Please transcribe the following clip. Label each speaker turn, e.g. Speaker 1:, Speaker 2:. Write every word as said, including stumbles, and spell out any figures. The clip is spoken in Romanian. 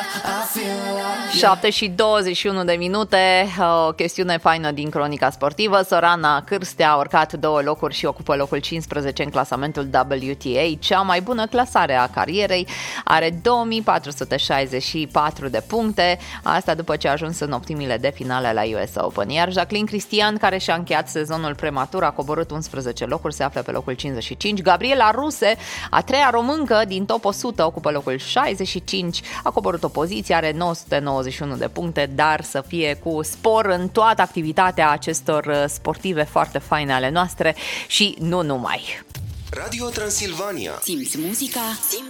Speaker 1: șapte și douăzeci și unu de minute, o chestiune faină din cronica sportivă. Sorana Cârstea a urcat două locuri și ocupă locul cincisprezece în clasamentul W T A, cea mai bună clasare a carierei. Are două mii patru sute șaizeci și patru de puncte, asta după ce a ajuns în optimile de finale la U S Open. Iar Jacqueline Cristian, care și-a încheiat sezonul prematur, a coborât unsprezece locuri, se află pe locul cincizeci și cinci. Gabriela Ruse, a treia româncă din top o sută, ocupă locul șaizeci și cinci, a coborât o poziție, are nouă sute nouăzeci și unu de puncte, dar să fie cu spor în toată activitatea acestor sportive foarte faine ale noastre și nu numai.
Speaker 2: Radio Transilvania.
Speaker 3: Simți muzica? Simți